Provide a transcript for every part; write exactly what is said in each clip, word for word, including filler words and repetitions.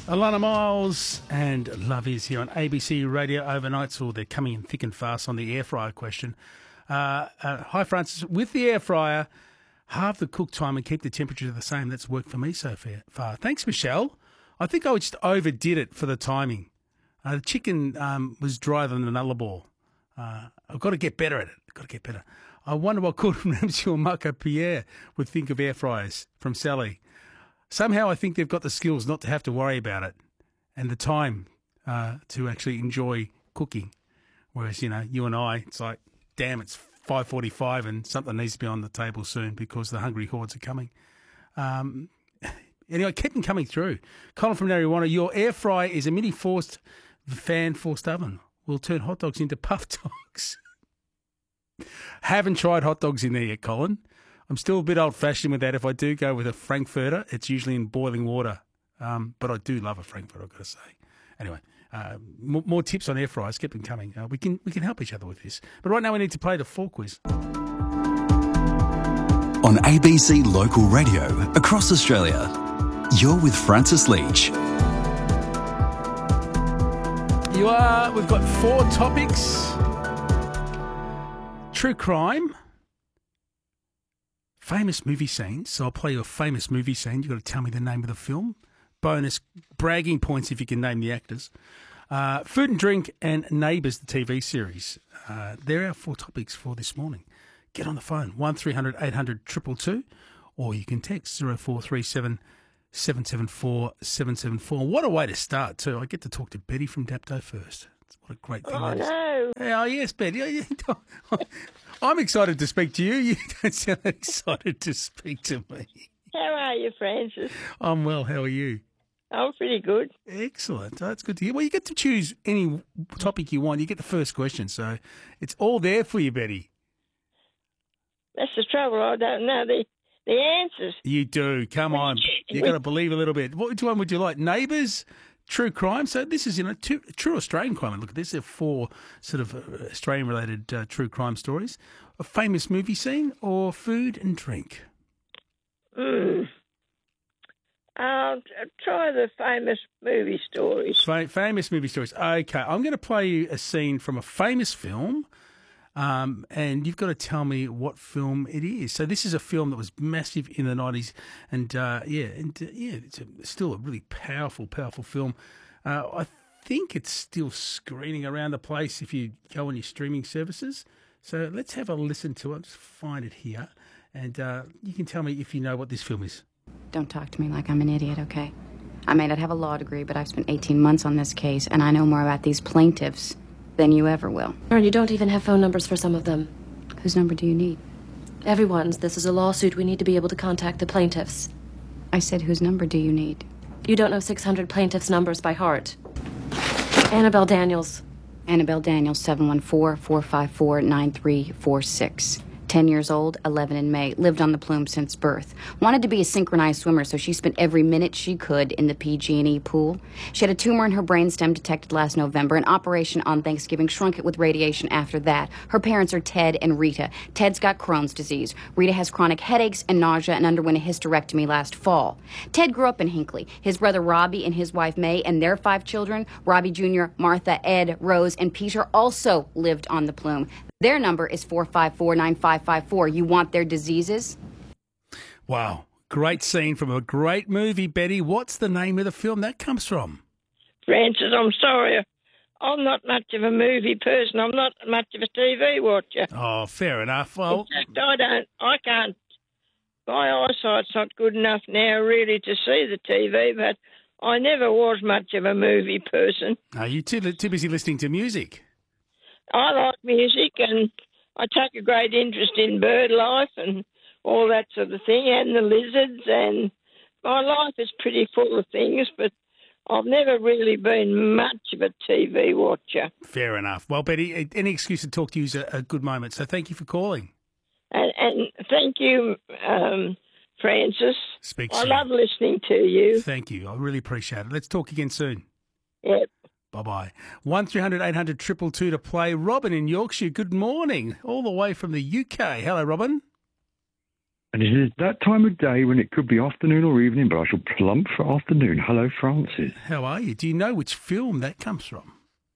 Alana Miles and Love Is here on A B C Radio Overnights. Or they're coming in thick and fast on the air fryer question. Uh, uh, hi, Francis. With the air fryer, halve the cook time and keep the temperature the same. That's worked for me so far. Thanks, Michelle. I think I just overdid it for the timing. Uh, the chicken um, was drier than another ball. Uh, I've got to get better at it. I've got to get better. I wonder what Gordon Ramsay or Marco Pierre would think of air fryers from Sally. Somehow I think they've got the skills not to have to worry about it and the time uh, to actually enjoy cooking. Whereas, you know, you and I, it's like, damn, it's five forty-five and something needs to be on the table soon because the hungry hordes are coming. Um, anyway, keep them coming through. Colin from Narrawanna, your air fryer is a mini forced fan forced oven. We'll turn hot dogs into puff dogs. Haven't tried hot dogs in there yet, Colin. I'm still a bit old-fashioned with that. If I do go with a Frankfurter, it's usually in boiling water. Um, but I do love a Frankfurter, I've got to say. Anyway, uh, more, more tips on air fryers. Keep them coming. Uh, we can we can help each other with this. But right now we need to play the Fall Quiz. On A B C Local Radio across Australia, you're with Francis Leach. You are. We've got four topics. True crime. Famous movie scenes. So I'll play you a famous movie scene. You've got to tell me the name of the film. Bonus bragging points if you can name the actors. Uh, food and drink and Neighbours, the T V series. Uh, they're our four topics for this morning. Get on the phone, one three hundred eight hundred two two two, or you can text zero four three seven seven seven four seven seven four. What a way to start, too. I get to talk to Betty from Dapto first. What a great thing. Oh, no. Oh, yes, Betty. I'm excited to speak to you. You don't sound excited to speak to me. How are you, Francis? I'm well. How are you? I'm pretty good. Excellent. That's good to hear. Well, you get to choose any topic you want. You get the first question, so it's all there for you, Betty. That's the trouble. I don't know the, the answers. You do. Come on. You've got to believe a little bit. Which one would you like? Neighbours? True crime. So this is, you know, two, true Australian crime. And look at this. There are four sort of Australian-related uh, true crime stories. A famous movie scene or food and drink? Mm. I'll try the famous movie stories. Fa- famous movie stories. Okay. I'm going to play you a scene from a famous film, um, and you've got to tell me what film it is. So this is a film that was massive in the nineties, and uh, yeah, and uh, yeah, it's a, still a really powerful, powerful film. Uh, I think it's still screening around the place if you go on your streaming services. So let's have a listen to it. Just find it here, and uh, you can tell me if you know what this film is. Don't talk to me like I'm an idiot, okay? I may not have a law degree, but I've spent eighteen months on this case, and I know more about these plaintiffs than you ever will. And you don't even have phone numbers for some of them. Whose number do you need? Everyone's. This is a lawsuit. We need to be able to contact the plaintiffs. I said, whose number do you need? You don't know six hundred plaintiffs' numbers by heart. Annabelle Daniels. Annabelle Daniels, seven one four, four five four, nine three four six. ten years old, eleven in May, lived on the Plume since birth. Wanted to be a synchronized swimmer, so she spent every minute she could in the P G and E pool. She had a tumor in her brainstem detected last November. An operation on Thanksgiving shrunk it with radiation after that. Her parents are Ted and Rita. Ted's got Crohn's disease. Rita has chronic headaches and nausea and underwent a hysterectomy last fall. Ted grew up in Hinckley. His brother Robbie and his wife May and their five children, Robbie Junior, Martha, Ed, Rose, and Peter, also lived on the Plume. Their number is four five four, nine five five four. You want their diseases? Wow. Great scene from a great movie, Betty. What's the name of the film that comes from? Francis, I'm sorry. I'm not much of a movie person. I'm not much of a T V watcher. Oh, fair enough. Well, in fact, I don't, I can't, my eyesight's not good enough now really to see the T V, but I never was much of a movie person. Are you too, too busy listening to music? I like music and I take a great interest in bird life and all that sort of thing, and the lizards, and my life is pretty full of things, but I've never really been much of a T V watcher. Fair enough. Well, Betty, any excuse to talk to you is a, a good moment, so thank you for calling. And, and thank you, um, Francis. Speak I soon. love listening to you. Thank you. I really appreciate it. Let's talk again soon. Yep. Bye-bye. one three hundred eight hundred two two two to play. Robin in Yorkshire, good morning. All the way from the U K. Hello, Robin. And it is that time of day when it could be afternoon or evening, but I shall plump for afternoon. Hello, Francis. How are you? Do you know which film that comes from?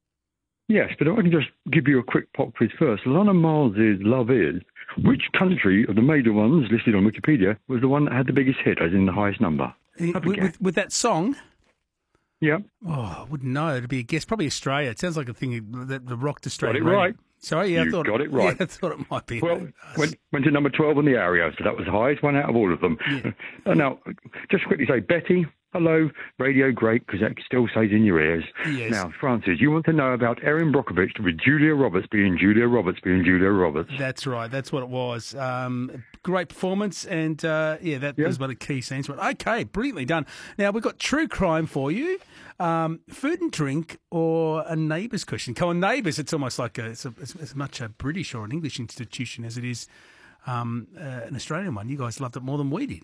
Yes, but if I can just give you a quick pop quiz first. Lana Miles's Love Is, which country of the major ones listed on Wikipedia was the one that had the biggest hit, as in the highest number? With, with, with that song? Yeah. Oh, I wouldn't know. It'd be a guess. Probably Australia. It sounds like a thing that the rocked Australia. Got it right. Sorry, yeah, you I thought got it right. Yeah, I thought it might be. Well, went, went to number twelve on the area, so that was the highest one out of all of them. Yeah. Uh, now, just quickly say, Betty, hello, radio great, because that still stays in your ears. Yes. Now, Francis, you want to know about Erin Brockovich with Julia Roberts being Julia Roberts being Julia Roberts. That's right. That's what it was. Um, great performance, and uh, yeah, that Yeah. was one of the key scenes. Okay, brilliantly done. Now, we've got true crime for you. Um, food and drink or a neighbours question. Come on, neighbours, it's almost like a, it's, a, it's as much a British or an English institution as it is um, uh, an Australian one. You guys loved it more than we did.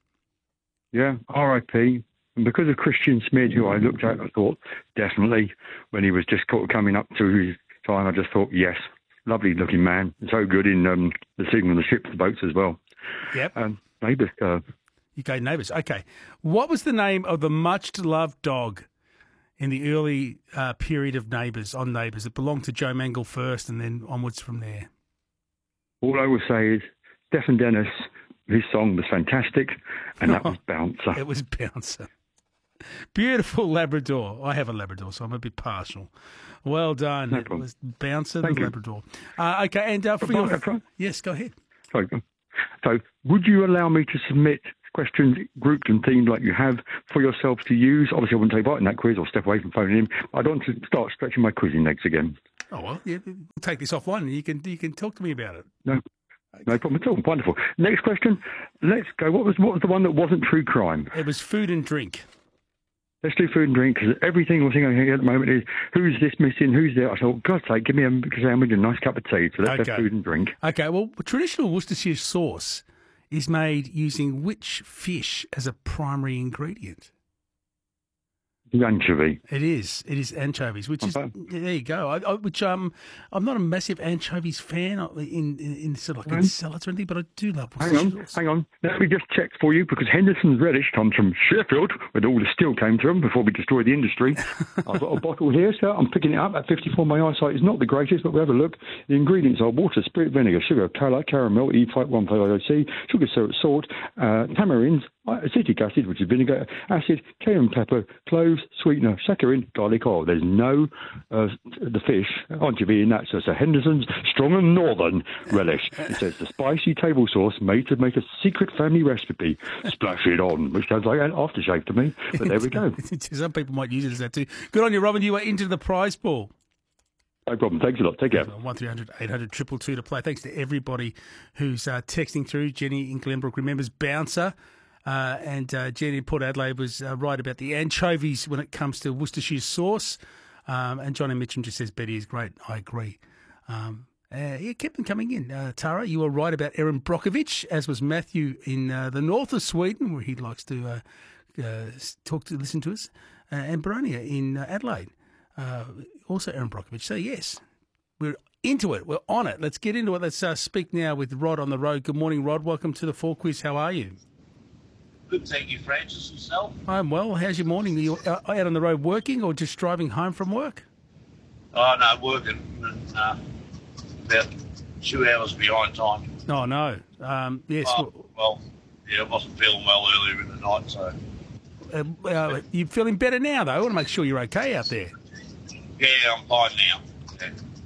Yeah, R I P. And because of Christian Smith, who I looked at, I thought, definitely, when he was just caught coming up to his time, I just thought, yes, lovely looking man. So good in um, the singing of the ships, the boats as well. Yep. Um, neighbours. Uh, You go neighbours. Okay. What was the name of the much-loved dog in the early uh, period of Neighbours, on Neighbours? It belonged to Joe Mangel first and then onwards from there. all I will say is, Stephen Dennis, his song was fantastic, and that was Bouncer. It was Bouncer. Beautiful Labrador. I have a Labrador, so I'm a bit partial. Well done. No it problem. was Bouncer Thank the you. Labrador. Uh, okay, and uh, for But, your... uh, Yes, go ahead. So, so, would you allow me to submit questions grouped and themed like you have for yourself to use? Obviously, I wouldn't take part in that quiz or step away from phoning in. I don't want to start stretching my quizzing legs again. Oh, well, yeah, we'll take this offline and you can, you can talk to me about it. No, no problem at all. Wonderful. Next question. Let's go. What was what was the one that wasn't true crime? It was food and drink. Let's do food and drink, because everything we're thinking at the moment is, who's this missing, who's there? I thought, God's sake, give me a sandwich and a nice cup of tea. So let's Okay. have food and drink. Okay, well, traditional Worcestershire sauce is made using which fish as a primary ingredient? The anchovy. It is. It is anchovies, which is Okay. there you go. I, I, which um, I'm not a massive anchovies fan in in, in sort of like in Right. salads or anything, but I do love Hang Worcestershire on, sauce. hang on. Let me just check for you, because Henderson's Relish comes from Sheffield, where all the steel came from before we destroyed the industry. I've got a bottle here, sir. I'm picking it up at fifty-four. My eyesight is not the greatest, but we'll have a look. The ingredients are water, spirit, vinegar, sugar, car- caramel, E five one five C, sugar, syrup, salt, uh, tamarinds, acetic acid, which is vinegar, acid, cayenne pepper, cloves, sweetener, saccharin, garlic oil. There's no uh, the fish, anchovy in that, so it's a Henderson's Strong and Northern Relish. It says the spicy table sauce made to make a secret family recipe. Splash it on, which sounds like an aftershave to me, but there we go. Some people might use it as that too. Good on you, Robin. You are into the prize pool. No problem. Thanks a lot. Take care. one three hundred eight hundred two two two to play. Thanks to everybody who's uh, texting through. Jenny in Glenbrook remembers Bouncer. Uh, and uh, Jenny in Port Adelaide was uh, right about the anchovies when it comes to Worcestershire sauce. Um, and Johnny Mitchum just says Betty is great. I agree. Um, uh, yeah, keep them coming in. Uh, Tara, you were right about Erin Brockovich, as was Matthew in uh, the north of Sweden, where he likes to uh, uh, talk to, listen to us, uh, and Baronia in uh, Adelaide. Uh, also Erin Brockovich. So, yes, we're into it. We're on it. Let's get into it. Let's uh, speak now with Rod on the road. Good morning, Rod. Welcome to the Four Quiz. How are you? Good, thank you, Francis. Yourself? I'm well. How's your morning? Are you out on the road working or just driving home from work? Oh, no, working. And, uh, about two hours behind time. Oh, no. Um, yes. Oh, well, yeah, I wasn't feeling well earlier in the night, so... Uh, uh, you feeling better now, though? I want to make sure you're okay out there. Yeah, I'm fine now. Yeah.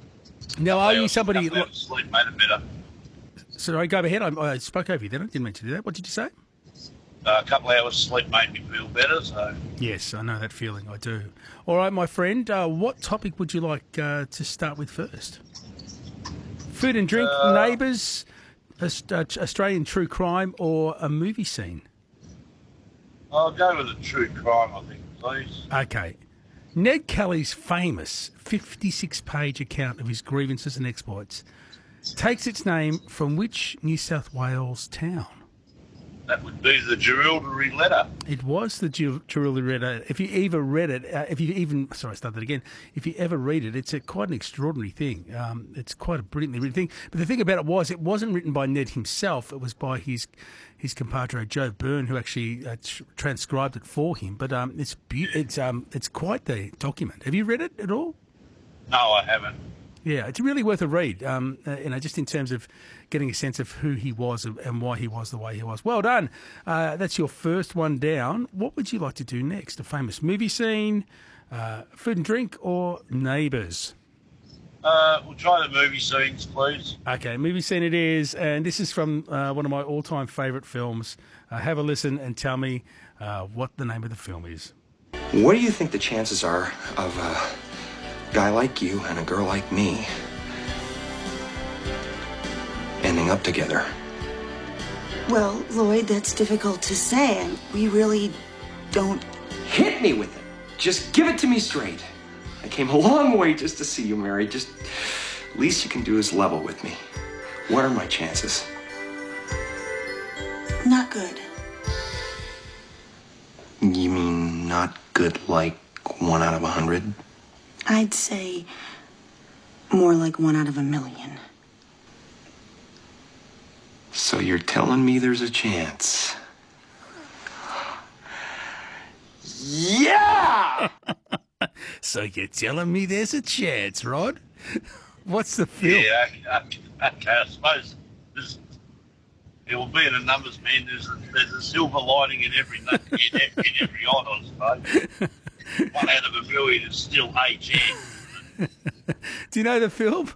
Now, are Yeah, you somebody... couple hours sleep made it better. Sorry, go ahead. I, I spoke over you then. I didn't mean to do that. What did you say? Uh, a couple of hours sleep made me feel better, so... Yes, I know that feeling. I do. All right, my friend. Uh, what topic would you like uh, to start with first? Food and drink, Uh, neighbours, Aust- uh, Australian true crime, or a movie scene? I'll go with a true crime, I think, please. Okay. Ned Kelly's famous fifty-six page account of his grievances and exploits takes its name from which New South Wales town? that would be the Jerilderie letter. It was the Jerilderie letter. If you ever read it, uh, if you even, sorry, I started again. If you ever read it, it's a, quite an extraordinary thing. Um, it's quite a brilliantly written thing. But the thing about it was, it wasn't written by Ned himself. It was by his his compadre Joe Byrne, who actually uh, tr- transcribed it for him. But um, it's be- it's um, it's quite the document. Have you read it at all? No, I haven't. Yeah, it's really worth a read, um, uh, you know, just in terms of getting a sense of who he was and why he was the way he was. Well done. Uh, that's your first one down. What would you like to do next? A famous movie scene, uh, food and drink, or Neighbours? Uh, we'll try the movie scenes, please. Okay, movie scene it is, and this is from uh, one of my all-time favourite films. Uh, have a listen and tell me uh, what the name of the film is. What do you think the chances are of a guy like you and a girl like me ending up together? Well, Lloyd, that's difficult to say. We really don't... Hit me with it. Just give it to me straight. I came a long way just to see you married. Just, least you can do is level with me. What are my chances? Not good. You mean not good like one out of a hundred? I'd say more like one out of a million. So you're telling me there's a chance? Yeah! So you're telling me there's a chance, Rod? What's the film? Yeah, okay, okay, I suppose there's, it will be in the numbers, man. There's a, there's a silver lining in every in every, in every odd, I suppose. One out of a million is still a chance. Do you know the film?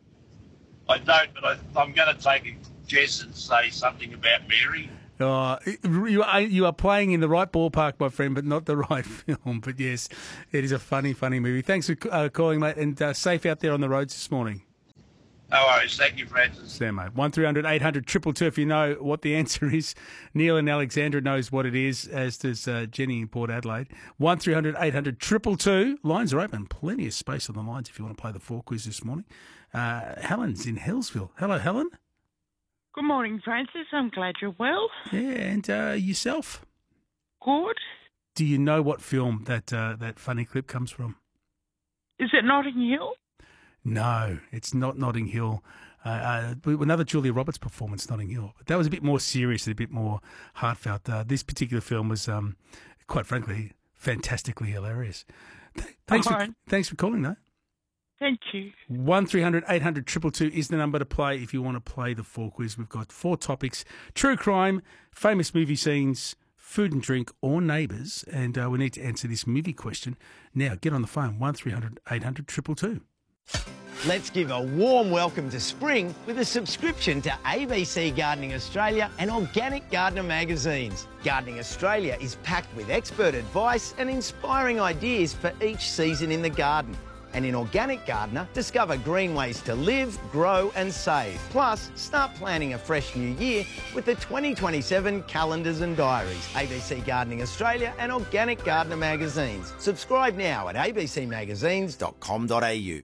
I don't, but I, I'm going to take a guess and say something about Mary. Oh, you are, you are playing in the right ballpark, my friend, but not the right film. But yes, it is a funny, funny movie. Thanks for uh, calling, mate, and uh, safe out there on the roads this morning. No worries. Thank you, Francis. Sam, mate. one three hundred eight hundred two two two if you know what the answer is. Neil in Alexandra knows what it is, as does uh, Jenny in Port Adelaide. one three hundred eight hundred two two two. Lines are open. Plenty of space on the lines if you want to play the four quiz this morning. Uh, Helen's in Hillsville. Hello, Helen. Good morning, Francis. I'm glad you're well. Yeah, and uh, yourself? Good. Do you know what film that uh, that funny clip comes from? Is it Notting Hill? No, it's not Notting Hill. Uh, uh, another Julia Roberts performance, Notting Hill. But that was a bit more serious and a bit more heartfelt. Uh, this particular film was, um, quite frankly, fantastically hilarious. Th- thanks, for, right. thanks for calling, though. Thank you. one three hundred eight hundred two two two is the number to play if you want to play the four quiz. We've got four topics: true crime, famous movie scenes, food and drink, or Neighbours. And uh, we need to answer this movie question. Now, get on the phone, one three hundred eight hundred two two two. Let's give a warm welcome to spring with a subscription to A B C Gardening Australia and Organic Gardener magazines. Gardening Australia is packed with expert advice and inspiring ideas for each season in the garden. And in Organic Gardener, discover green ways to live, grow and save. Plus, start planning a fresh new year with the twenty twenty-seven calendars and diaries. A B C Gardening Australia and Organic Gardener magazines. Subscribe now at a b c magazines dot com dot a u.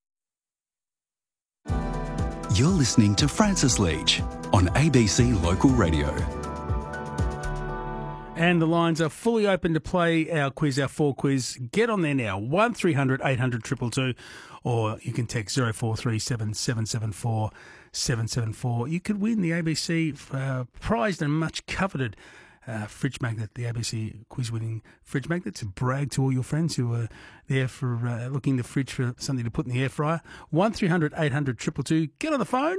You're listening to Francis Leach on A B C Local Radio. And the lines are fully open to play our quiz, our four quiz. Get on there now, one three hundred eight hundred two two two, or you can text zero four three seven seven seven four seven seven four. You could win the A B C uh, prized and much coveted uh, fridge magnet, the A B C quiz-winning fridge magnet, to brag to all your friends who are there for uh, looking in the fridge for something to put in the air fryer. one three hundred eight hundred two two two. Get on the phone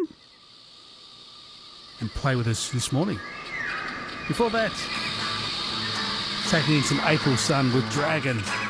and play with us this morning. Before that, taking in some April Sun with Dragon.